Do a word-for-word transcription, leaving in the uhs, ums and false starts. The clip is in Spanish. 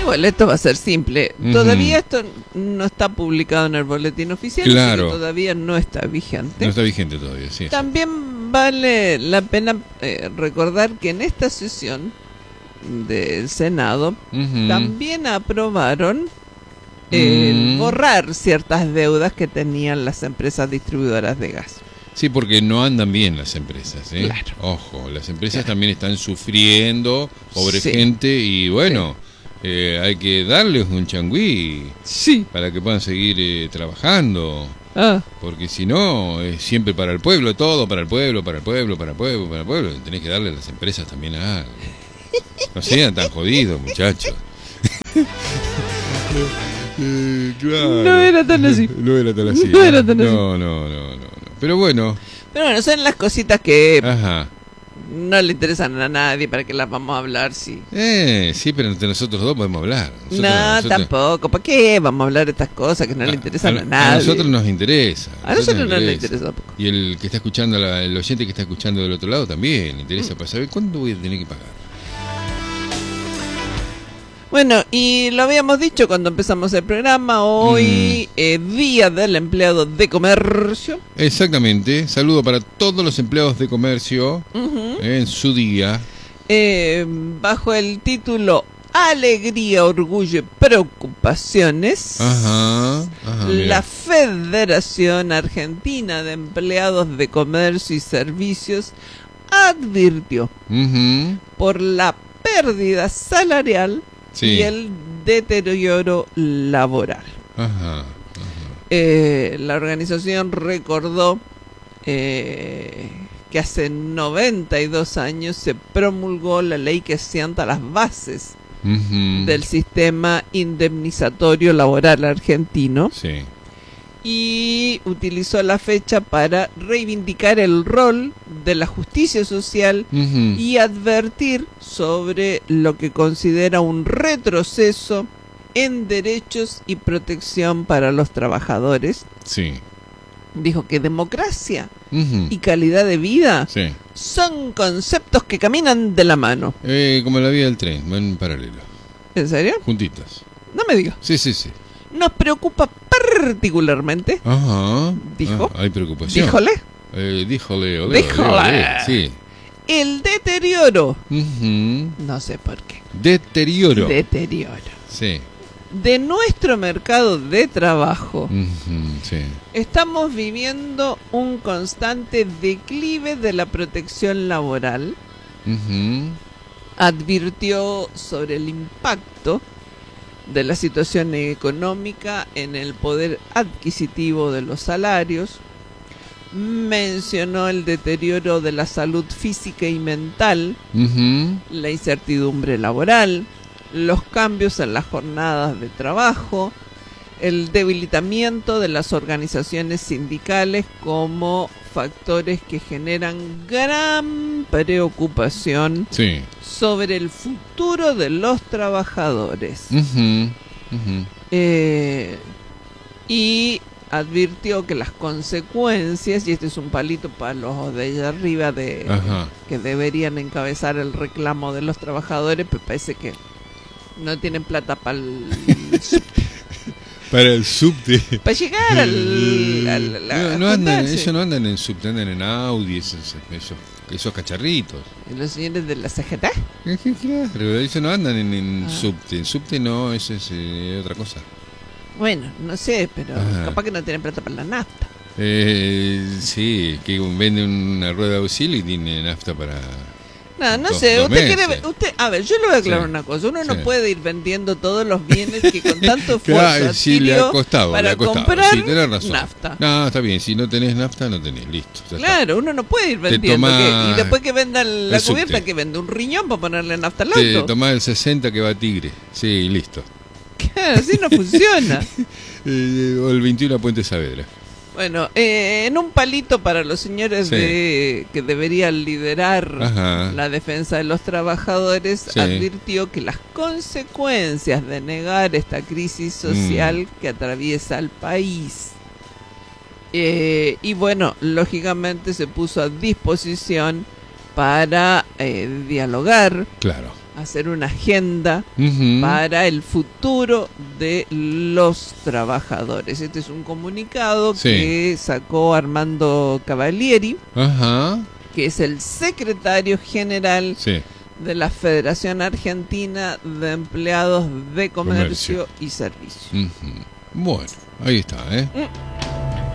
Igual esto va a ser simple. Uh-huh. Todavía esto no está publicado en el boletín oficial, claro. así que todavía no está vigente. No está vigente todavía, sí. También sí. Vale la pena eh, recordar que en esta sesión del Senado uh-huh. también aprobaron el uh-huh. borrar ciertas deudas que tenían las empresas distribuidoras de gas. Sí, porque no andan bien las empresas, ¿eh? Claro. Ojo, las empresas claro. también están sufriendo, pobre sí. gente, y bueno, sí. eh, hay que darles un changüí sí. para que puedan seguir eh, trabajando. Ah. Porque si no, es siempre para el pueblo, todo para el pueblo, para el pueblo, para el pueblo, para el pueblo. Tenés que darle a las empresas también algo. No sean tan jodidos, muchachos. eh, claro. No era tan así. No era tan así. No era tan así. No, no, no, no, no. Pero bueno. Pero bueno, son las cositas que Ajá. no le interesan a nadie, para que las vamos a hablar, sí. Eh, sí, pero entre nosotros dos podemos hablar. Nosotros, no, nosotros... tampoco. ¿Para qué vamos a hablar de estas cosas que no a, le interesan a, a nadie? A nosotros nos interesa. A nosotros, nosotros no nos interesa tampoco. Y el que está escuchando, la, el oyente que está escuchando del otro lado también le interesa mm. para saber cuándo voy a tener que pagar. Bueno, y lo habíamos dicho cuando empezamos el programa, hoy mm. eh, Día del Empleado de Comercio. Exactamente, saludo para todos los empleados de comercio uh-huh. eh, en su día. Eh, bajo el título Alegría, Orgullo y Preocupaciones, ajá, ajá, la Federación Argentina de Empleados de Comercio y Servicios advirtió uh-huh. por la pérdida salarial sí. y el deterioro laboral. Ajá, ajá. Eh, la organización recordó eh, que hace noventa y dos años se promulgó la ley que sienta las bases uh-huh. del sistema indemnizatorio laboral argentino. Sí. Y utilizó la fecha para reivindicar el rol de la justicia social uh-huh. y advertir sobre lo que considera un retroceso en derechos y protección para los trabajadores. Sí. Dijo que democracia uh-huh. y calidad de vida sí. son conceptos que caminan de la mano. Eh, como la vía del tren, van en paralelo. ¿En serio? Juntitas. No me digas. Sí, sí, sí. Nos preocupa particularmente. Ajá. Dijo. Ah, hay preocupación. Díjole. Eh, díjole, ole, díjole. Ole, ole, sí. El deterioro. Uh-huh. No sé por qué. Deterioro. Deterioro. Sí. De nuestro mercado de trabajo. Uh-huh. Sí. Estamos viviendo un constante declive de la protección laboral. Uh-huh. Advirtió sobre el impacto de la situación económica en el poder adquisitivo de los salarios. Mencionó el deterioro de la salud física y mental, uh-huh. la incertidumbre laboral, los cambios en las jornadas de trabajo, el debilitamiento de las organizaciones sindicales como factores que generan gran preocupación sí. sobre el futuro de los trabajadores. Uh-huh. Uh-huh. Eh, y advirtió que las consecuencias, y este es un palito para los de allá arriba de Ajá. que deberían encabezar el reclamo de los trabajadores, pero parece que no tienen plata para el para el subte. Para llegar al... al la, no, no andan, ellos no andan en subte, andan en Audi, esos, esos, esos cacharritos. ¿Y los señores de la C G T? Claro, ellos no andan en, en ah. subte. En subte no, eso es eh, otra cosa. Bueno, no sé, pero Ajá. capaz que no tienen plata para la nafta. Eh, sí, que vende una rueda de auxilio y tiene nafta para... No, no dos, sé, dos usted meses. quiere, usted, a ver, yo le voy a aclarar sí. una cosa, uno sí. no puede ir vendiendo todos los bienes que con tanto esfuerzo claro, sí, le ha costado, para le ha costado. comprar sí, tenés razón. nafta. No, está bien, si no tenés nafta, no tenés, listo. Ya claro, está. uno no puede ir vendiendo, tomás que, y después que venda la cubierta, subte. que vende un riñón para ponerle nafta al Te auto. tomás el sesenta que va a Tigre, sí, listo. Claro, así no funciona. eh, o el veintiuno a Puente Saavedra. Bueno, eh, en un palito para los señores sí. de que deberían liderar Ajá. la defensa de los trabajadores, sí. advirtió que las consecuencias de negar esta crisis social mm. que atraviesa el país. Eh, y bueno, lógicamente se puso a disposición para eh, dialogar. Claro. hacer una agenda uh-huh. para el futuro de los trabajadores. Este es un comunicado sí. que sacó Armando Cavalieri, uh-huh. que es el secretario general sí. de la Federación Argentina de Empleados de Comercio, Comercio. y Servicios. Uh-huh. Bueno, ahí está, ¿eh? Mm.